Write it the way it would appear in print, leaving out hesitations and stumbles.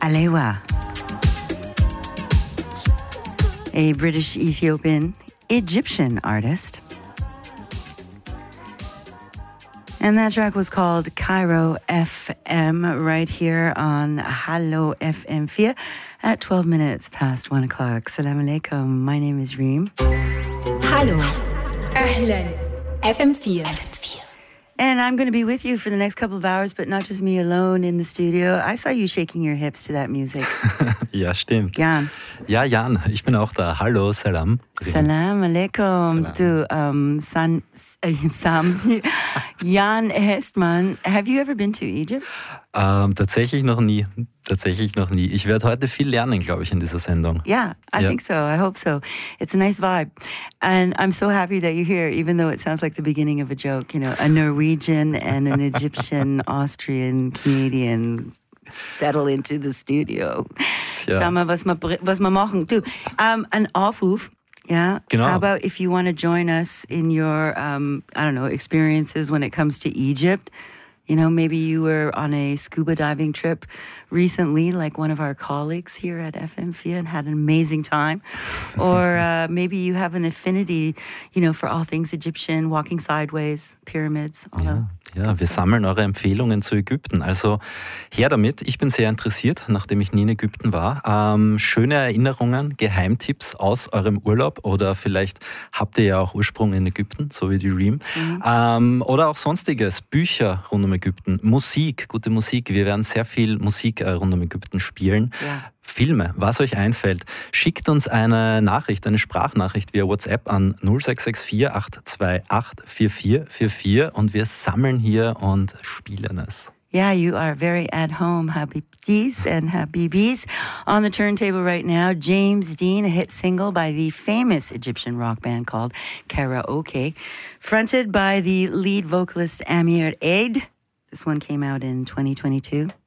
Alewa, a British Ethiopian Egyptian artist. And that track was called Cairo FM right here on Hallo FM 4 at 12 minutes past 1 o'clock. Salam alaikum. My name is Reem. Hallo. Ahlan. FM 4. And I'm going to be with you for the next couple of hours, but not just me alone in the studio. I saw you shaking your hips to that music. Ja, stimmt. Jan. Ja, Jan, ich bin auch da. Hallo, Salam. Salam alaikum. Du, Jan Hestmann, have you ever been to Egypt? Tatsächlich noch nie. Ich werde heute viel lernen, glaube ich, in dieser Sendung. Yeah, I think so. I hope so. It's a nice vibe. And I'm so happy that you're here, even though it sounds like the beginning of a joke. You know, a Norwegian and an Egyptian, Austrian, Canadian settle into the studio. Tja. Schau mal, was wir machen. Du, an Aufruf. Yeah. Genau. How about if you want to join us in your, experiences when it comes to Egypt? You know, maybe you were on a scuba diving trip recently, like one of our colleagues here at FM4 and had an amazing time. Or maybe you have an affinity, for all things Egyptian, walking sideways, pyramids, all that. Ja, wir sammeln eure Empfehlungen zu Ägypten. Also her damit. Ich bin sehr interessiert, nachdem ich nie in Ägypten war. Schöne Erinnerungen, Geheimtipps aus eurem Urlaub oder vielleicht habt ihr ja auch Ursprung in Ägypten, so wie die Reem. Oder auch sonstiges, Bücher rund um Ägypten, Musik, gute Musik. Wir werden sehr viel Musik rund um Ägypten spielen. Ja. Filme, was euch einfällt, schickt uns eine Nachricht, eine Sprachnachricht via WhatsApp an 0664 828 4444 und wir sammeln hier und spielen es. Yeah, you are very at home, Habibis and Habibis. On the turntable right now, James Dean, a hit single by the famous Egyptian rock band called Karaoke, fronted by the lead vocalist Amir Eid. This one came out in 2022.